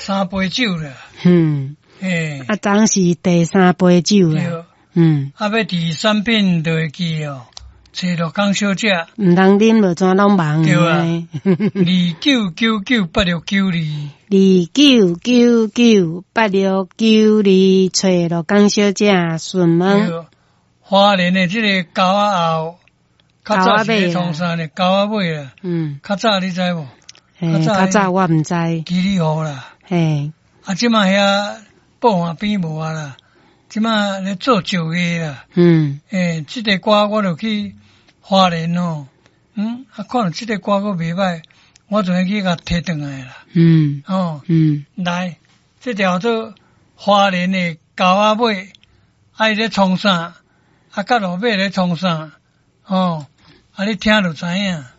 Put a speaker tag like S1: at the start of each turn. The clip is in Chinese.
S1: 3杯酒了。啊，
S2: 昨是第3杯酒了。
S1: 啊，要第3品就会记哦。找落港小姐，
S2: 毋通啉落怎拢忘
S1: 对啊，29998692，
S2: 29998692，找落港小姐询问。
S1: 花莲的这个沟仔后，较早是咧创啥呢？沟仔尾啦，较早你知无？
S2: 较早我毋知。
S1: 基里湖啦，啊，即马遐布岸边无啊啦，即马咧做酒业啦，这个歌我就去。花莲哦，啊，看到这个歌个袂歹，我就去甲摕转来啦。来，这条做花莲的沟仔尾，啊，伊咧创啥？啊，甲路尾咧创啥？啊，你听就知影。